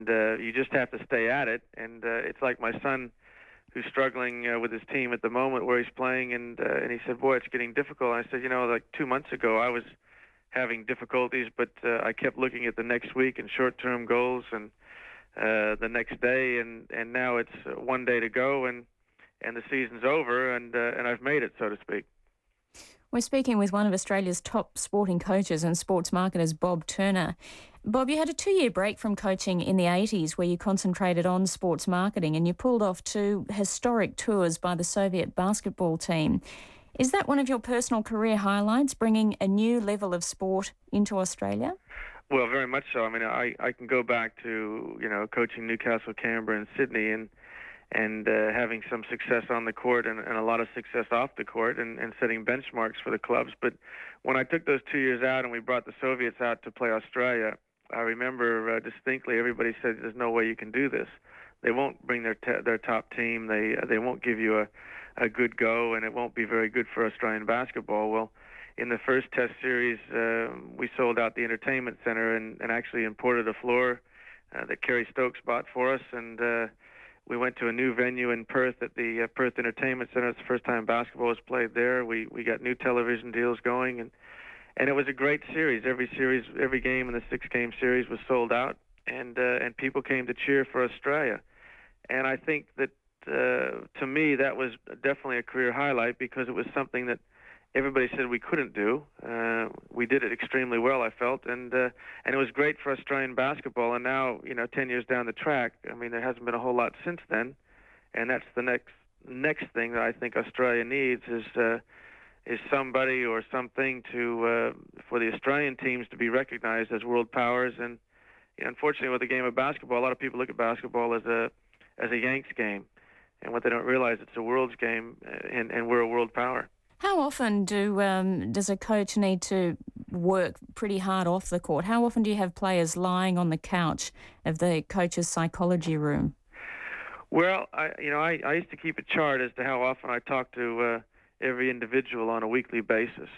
You just have to stay at it. And it's like my son, who's struggling with his team at the moment where he's playing, and he said, "Boy, it's getting difficult." And I said, like 2 months ago, I was having difficulties, but I kept looking at the next week and short-term goals, and the next day, and now it's one day to go, and the season's over, and I've made it, so to speak. We're speaking with one of Australia's top sporting coaches and sports marketers, Bob Turner. Bob, you had a 2-year break from coaching in the 80s where you concentrated on sports marketing and you pulled off 2 historic tours by the Soviet basketball team. Is that one of your personal career highlights, bringing a new level of sport into Australia? Well, very much so. I mean, I can go back to coaching Newcastle, Canberra, and Sydney, and having some success on the court and a lot of success off the court, and setting benchmarks for the clubs. But when I took those 2 years out and we brought the Soviets out to play Australia, I remember distinctly everybody said, "There's no way you can do this. They won't bring their top team. They won't give you a good go, and it won't be very good for Australian basketball." Well, in the first test series, we sold out the entertainment center and actually imported a floor that Kerry Stokes bought for us, and we went to a new venue in Perth at the Perth Entertainment Center. It's the first time basketball was played there. We got new television deals going, and it was a great series. Every game in the 6-game series was sold out, and people came to cheer for Australia. And I think that to me that was definitely a career highlight because it was something that everybody said we couldn't do. We did it extremely well, I felt, and it was great for Australian basketball. And now, 10 years down the track, I mean, there hasn't been a whole lot since then, and that's the next thing that I think Australia needs is somebody or something to for the Australian teams to be recognized as world powers. And unfortunately, with the game of basketball, a lot of people look at basketball as a Yanks game, and what they don't realize, it's a world's game, and we're a world power. How often does a coach need to work pretty hard off the court? How often do you have players lying on the couch of the coach's psychology room? Well, I used to keep a chart as to how often I talked to every individual on a weekly basis,